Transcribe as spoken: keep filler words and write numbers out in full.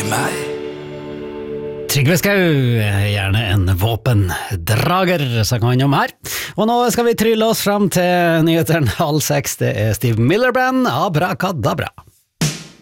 meg. Trygve Skau, gjerne en våpendrager, snakker han om her. Og nå skal vi trylle oss frem til nyheteren halv seks. Det er Steve Miller Band, Abracadabra.